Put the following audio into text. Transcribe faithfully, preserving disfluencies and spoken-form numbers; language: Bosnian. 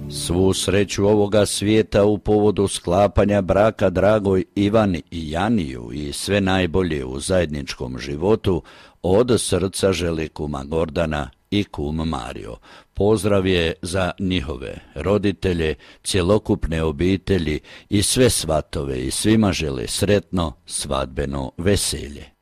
Svu sreću ovoga svijeta u povodu sklapanja braka dragoj Ivani i Janiju i sve najbolje u zajedničkom životu od srca želi kuma Gordana i kum Mario. Pozdrav je za njihove roditelje, cjelokupne obitelji i sve svatove i svima žele sretno svadbeno veselje.